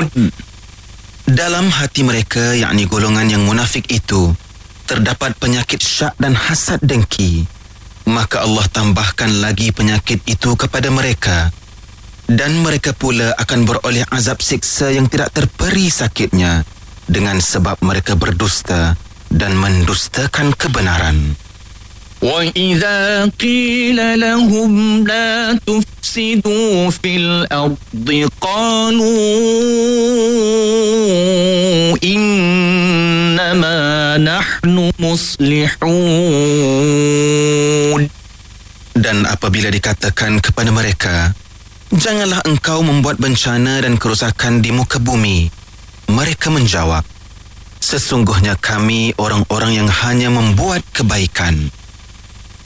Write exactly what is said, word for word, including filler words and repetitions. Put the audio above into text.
Dalam hati mereka, yakni golongan yang munafik itu, terdapat penyakit syak dan hasad dengki. Maka Allah tambahkan lagi penyakit itu kepada mereka, dan mereka pula akan beroleh azab siksa yang tidak terperi sakitnya dengan sebab mereka berdusta dan mendustakan kebenaran. وَإِذَا قِيلَ لَهُمْ لَا تُفْسِدُوا فِي الْأَرْضِ قَالُوا إِنَّمَا نَحْنُ مُصْلِحُونَ. Dan apabila dikatakan kepada mereka, janganlah engkau membuat bencana dan kerusakan di muka bumi, mereka menjawab, sesungguhnya kami orang-orang yang hanya membuat kebaikan.